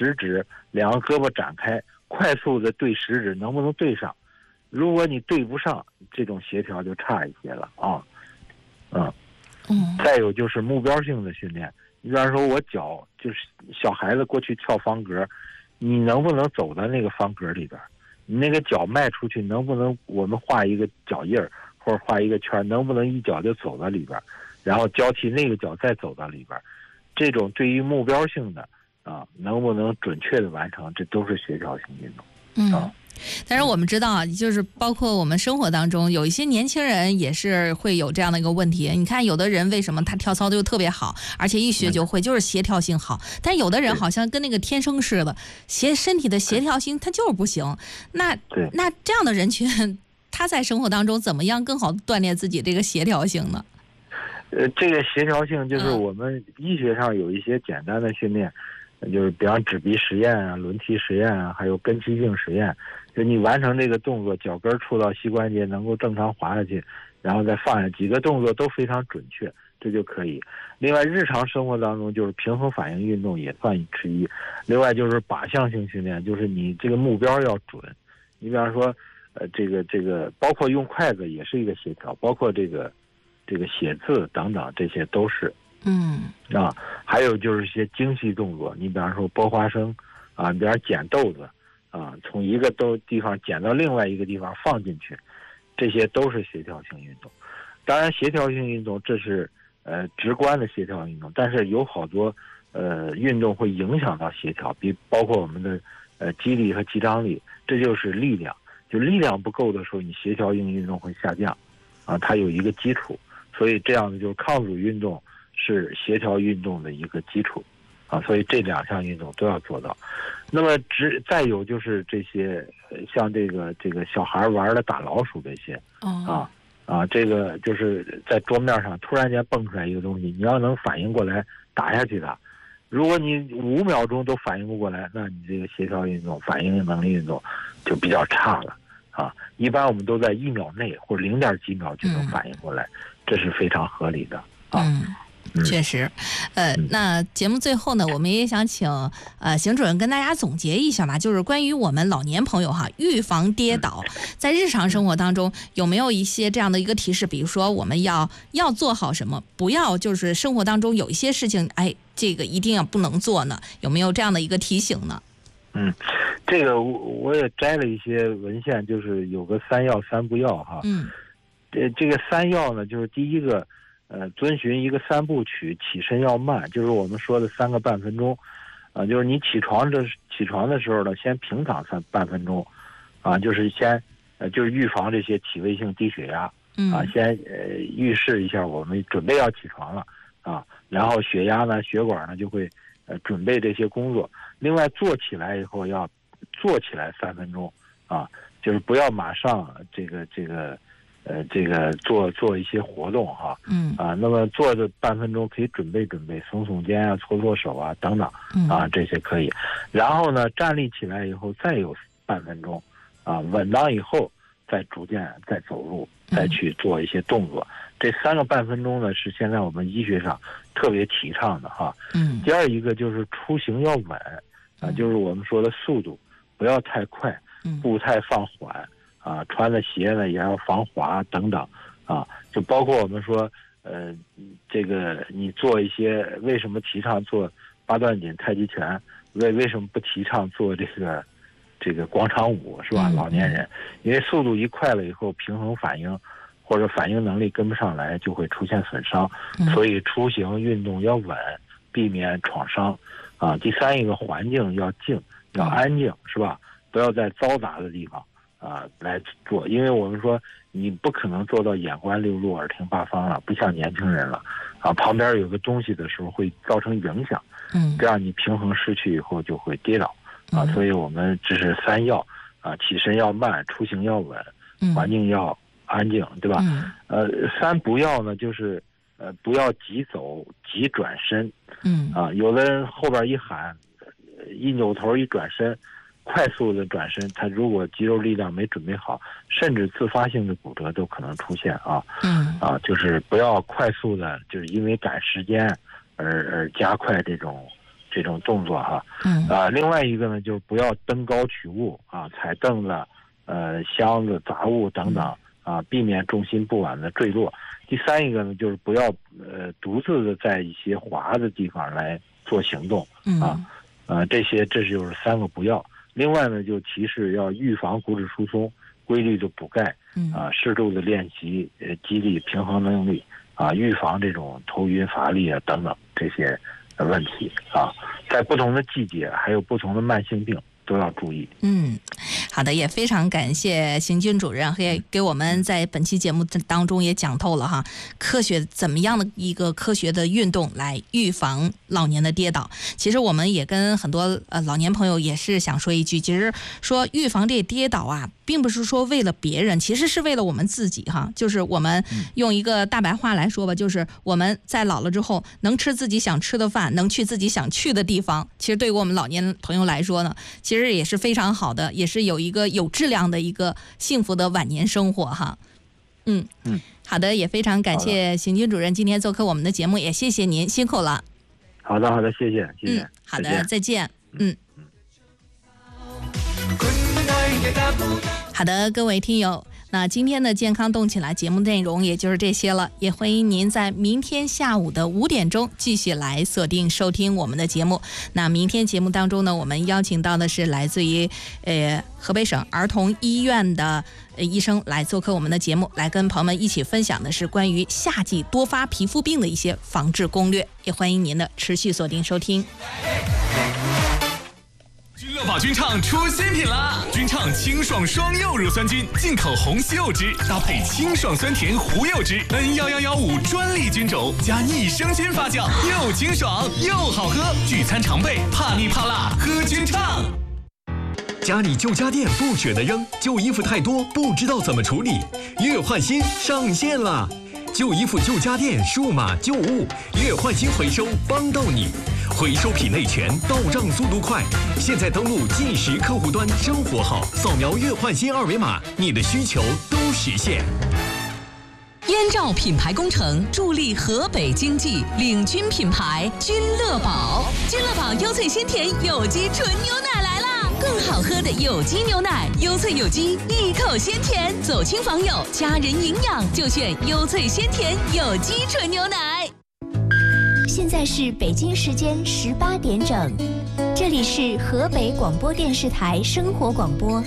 食指两个胳膊展开，快速的对食指能不能对上？如果你对不上，这种协调就差一些了啊。再有就是目标性的训练，你比方说我脚就是小孩子过去跳方格，你能不能走到那个方格里边？你那个脚迈出去，能不能我们画一个脚印儿或者画一个圈，能不能一脚就走到里边，然后交替那个脚再走到里边？这种对于目标性的能不能准确的完成，这都是协调性运动。 但是我们知道啊，就是包括我们生活当中有一些年轻人也是会有这样的一个问题。你看有的人为什么他跳操就特别好，而且一学就会，就是协调性好。但有的人好像跟那个天生似的，身体的协调性他就是不行。那这样的人群，他在生活当中怎么样更好锻炼自己这个协调性呢？ 这个协调性就是我们医学上有一些简单的训练，就是比方指鼻实验啊、轮替实验啊，还有跟骑性实验。就你完成这个动作，脚跟触到膝关节能够正常滑下去，然后再放下，几个动作都非常准确，这就可以。另外，日常生活当中就是平衡反应运动也算之一。另外就是靶向性训练，就是你这个目标要准。你比方说，这个包括用筷子也是一个协调，包括这个写字等等，这些都是。还有就是一些精细动作，你比方说剥花生你比方捡豆子从一个地方捡到另外一个地方放进去，这些都是协调性运动。当然，协调性运动这是直观的协调运动，但是有好多运动会影响到协调，包括我们的肌力和肌张力，这就是力量。就力量不够的时候，你协调性运动会下降它有一个基础，所以这样的就是抗阻运动是协调运动的一个基础所以这两项运动都要做到。那么再有就是这些像这个小孩玩的打老鼠这些这个就是在桌面上突然间蹦出来一个东西，你要能反应过来打下去的。如果你5秒钟都反应不过来，那你这个协调运动、反应能力运动就比较差了一般我们都在1秒内或者0.几秒就能反应过来，这是非常合理的确实，那节目最后呢，我们也想请邢主任跟大家总结一下吧，就是关于我们老年朋友预防跌倒，在日常生活当中有没有一些这样的一个提示？比如说我们要做好什么，不要就是生活当中有一些事情，这个一定要不能做呢？有没有这样的一个提醒呢？ 这个我也摘了一些文献，就是有个3要3不要这个3要呢，就是第一个。遵循一个3部曲，起身要慢，就是我们说的3个半分钟，就是你起床的时候呢，先平躺半分钟，就是就是预防这些体位性低血压，先预示一下我们准备要起床了然后血压呢、血管呢就会准备这些工作。另外坐起来以后要坐起来3分钟就是不要马上这个做一些活动那么坐的半分钟可以准备耸耸肩搓搓手等等这些可以。然后呢，站立起来以后再有半分钟稳当以后再逐渐再走路，再去做一些动作。这3个半分钟呢是现在我们医学上特别提倡的第二一个就是出行要稳就是我们说的速度不要太快，步态放缓穿的鞋呢也要防滑等等就包括我们说这个你做一些，为什么提倡做8段锦、太极拳，为什么不提倡做这个广场舞是吧？老年人因为速度一快了以后，平衡反应或者反应能力跟不上来，就会出现损伤所以出行运动要稳，避免创伤第三一个环境要静，要安静是吧？不要在嘈杂的地方来做，因为我们说你不可能做到眼观六路、耳听八方了，不像年轻人了旁边有个东西的时候会造成影响这样你平衡失去以后就会跌倒所以我们这是3要起身要慢，出行要稳，环境要安静，对吧3不要呢，就是不要急走、急转身有的人后边一喊，一扭头一转身，快速的转身，他如果肌肉力量没准备好，甚至自发性的骨折都可能出现就是不要快速的，就是因为赶时间而加快这种这种动作哈。另外一个呢，就是不要登高取物啊，踩凳子、箱子、杂物等等啊，避免重心不稳的坠落。第三一个呢，就是不要独自的在一些滑的地方来做行动这就是3个不要。另外呢，就提示要预防骨质疏松，规律的补钙适度的练习肌力平衡能力预防这种头晕乏力等等这些问题在不同的季节还有不同的慢性病都要注意。 好的，也非常感谢邢军主任也给我们在本期节目当中也讲透了哈，科学怎么样的一个科学的运动来预防老年的跌倒。其实我们也跟很多老年朋友也是想说一句，其实说预防这跌倒并不是说为了别人，其实是为了我们自己哈。就是我们用一个大白话来说吧，就是我们在老了之后能吃自己想吃的饭，能去自己想去的地方，其实对于我们老年朋友来说呢，其实也是非常好的，也是有一个有质量的一个幸福的晚年生活哈。好的，也非常感谢邢军主任今天做客我们的节目，也谢谢您，辛苦了。 好的，谢谢。 好的，再见。好的，各位听友，那今天的健康动起来节目内容也就是这些了，也欢迎您在明天下午的5点钟继续来锁定收听我们的节目。那明天节目当中呢，我们邀请到的是来自于河北省儿童医院的医生来做客我们的节目，来跟朋友们一起分享的是关于夏季多发皮肤病的一些防治攻略，也欢迎您的持续锁定收听。 君乐宝君畅出新品了，君畅清爽双柚乳酸菌，进口红西柚汁搭配清爽酸甜胡柚汁 N11115专利菌种加益生菌发酵，又清爽又好喝，聚餐常备，怕腻怕辣喝君畅。 家里旧家电不舍得扔，旧衣服太多不知道怎么处理，月换新上线了，旧衣服旧家电数码旧物月换新回收帮到你，回收品类全，到账速度快。现在登录即时客户端生活号，扫描月换新2维码，你的需求都实现。 燕赵品牌工程助力河北经济，领军品牌君乐宝。君乐宝优萃鲜甜有机纯牛奶来啦！更好喝的有机牛奶，优萃有机，一口鲜甜，走亲访友，家人营养就选优萃鲜甜有机纯牛奶。 现在是北京时间18点整，这里是河北广播电视台生活广播。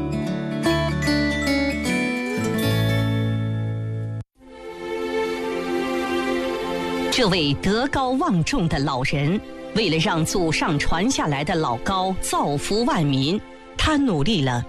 这位德高望重的老人，为了让祖上传下来的老高造福万民，他努力了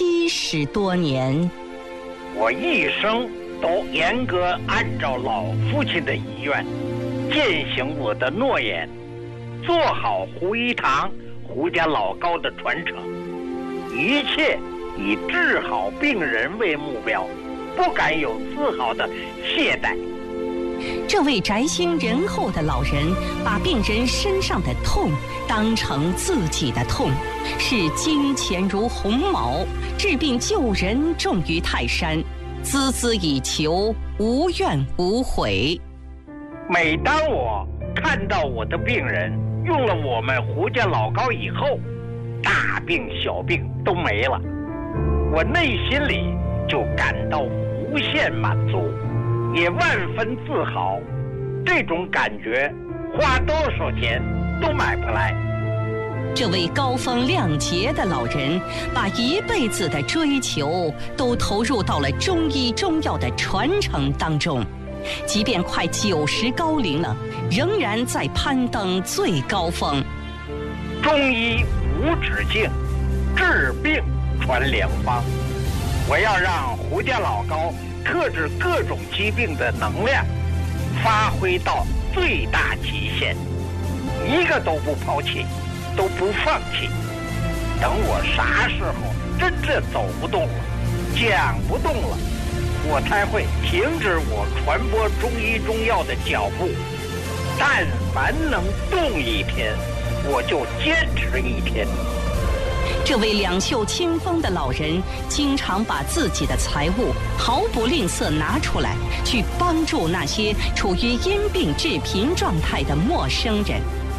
70多年。 我一生都严格按照老父亲的遗愿践行我的诺言，做好胡一堂胡家老高的传承，一切以治好病人为目标，不敢有丝毫的懈怠。 这位宅心仁厚的老人，把病人身上的痛当成自己的痛，视金钱如鸿毛，治病救人重于泰山，孜孜以求，无怨无悔。 每当我看到我的病人用了我们胡家老高以后，大病小病都没了，我内心里就感到无限满足，也万分自豪。这种感觉花多少钱都买不来。 这位高风亮节的老人，把一辈子的追求都投入到了中医中药的传承当中，即便快90高龄了，仍然在攀登最高峰。 中医无止境，治病传良方。我要让胡家老高克制各种疾病的能量发挥到最大极限，一个都不抛弃，都不放弃。等我啥时候真正走不动了，讲不动了，我才会停止我传播中医中药的脚步。但凡能动一天，我就坚持一天。 这位两袖清风的老人，经常把自己的财物毫不吝啬拿出来，去帮助那些处于因病致贫状态的陌生人。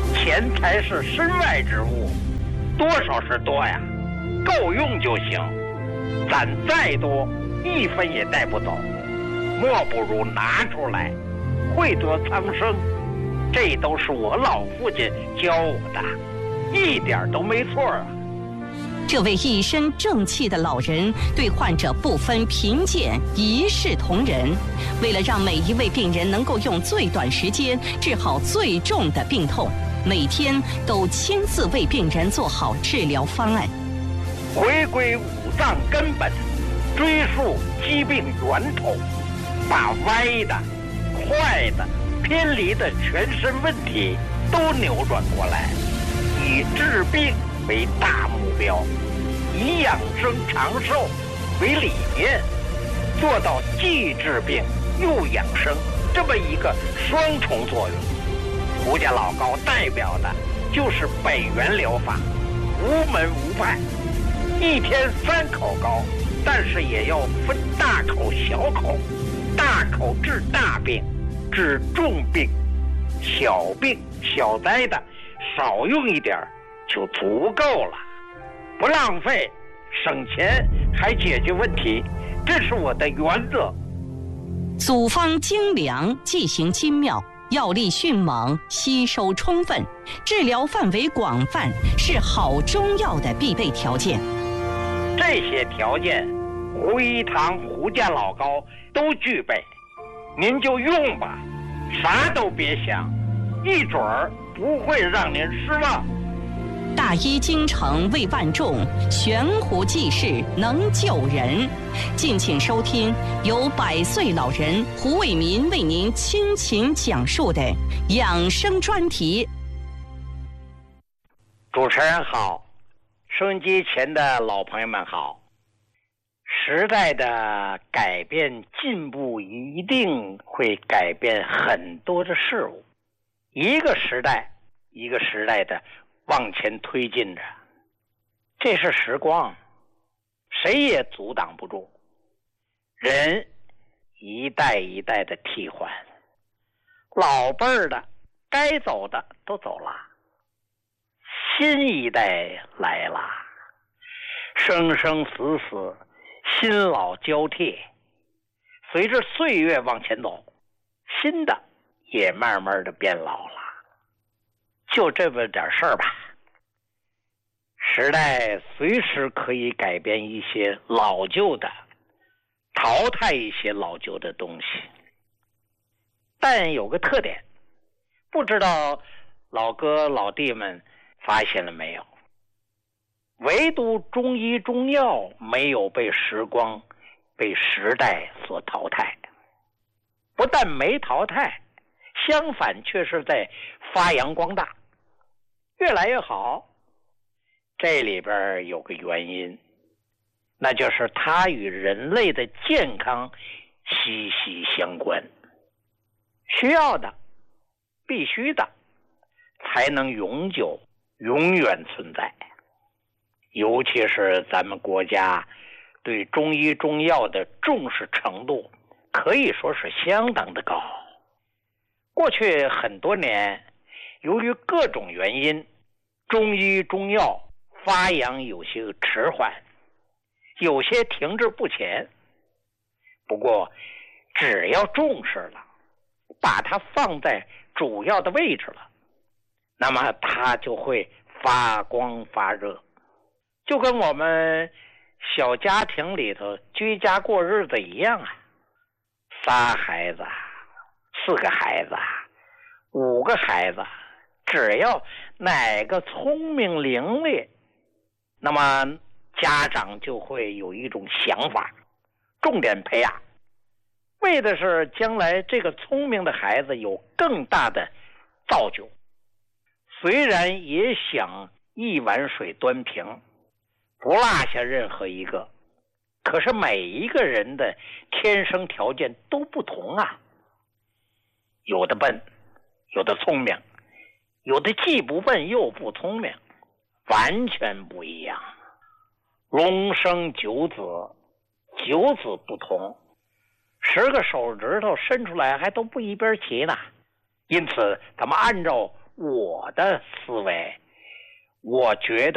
钱财是身外之物，多少是多呀，够用就行。攒再多，1分也带不走，莫不如拿出来，惠泽苍生。这都是我老父亲教我的，一点都没错啊。 这位一身正气的老人对患者不分贫贱，一视同仁。为了让每一位病人能够用最短时间治好最重的病痛，每天都亲自为病人做好治疗方案， 回归五脏根本，追溯疾病源头，把歪的、坏的、偏离的全身问题都扭转过来，以治病为大目标，以养生长寿为理念，做到既治病又养生这么一个双重作用。胡家老高代表的就是北元疗法，无门无派，一天3口高，但是也要分大口小口，大口治大病，治重病，小病小灾的少用一点就足够了，不浪费，省钱还解决问题，这是我的原则。 组方精良，剂型精妙，药力迅猛，吸收充分，治疗范围广泛，是好中药的必备条件。 这些条件，胡一堂、胡家老高都具备，您就用吧，啥都别想，一准儿不会让您失望。 大医精诚为万众，悬壶济世能救人。敬请收听由100岁老人胡伟民为您倾情讲述的养生专题。 主持人好，收音机前的老朋友们好。时代的改变进步一定会改变很多的事物，一个时代一个时代的往前推进着，这是时光，谁也阻挡不住。人一代一代的替换，老辈儿的该走的都走了，新一代来了，生生死死，新老交替，随着岁月往前走，新的也慢慢的变老了，就这么点事儿吧。时代随时可以改变一些老旧的，淘汰一些老旧的东西，但有个特点，不知道老哥老弟们发现了没有，唯独中医中药没有被时光被时代所淘汰，不但没淘汰，相反却是在发扬光大，越来越好。这里边有个原因，那就是它与人类的健康息息相关，需要的必须的才能永久永远存在。尤其是咱们国家对中医中药的重视程度可以说是相当的高。过去很多年，由于各种原因，中医中药发扬有些迟缓，有些停滞不前。不过只要重视了，把它放在主要的位置了，那么它就会发光发热，就跟我们小家庭里头居家过日子一样啊，3孩子、4个孩子、5个孩子，只要哪个聪明伶俐，那么家长就会有一种想法，重点培养，为的是将来这个聪明的孩子有更大的造就。虽然也想一碗水端平，不落下任何一个，可是每一个人的天生条件都不同啊，有的笨，有的聪明，有的既不笨又不聪明，完全不一样。龙生九子，九子不同，10个手指头伸出来还都不一边齐呢。因此咱们按照我的思维，我觉得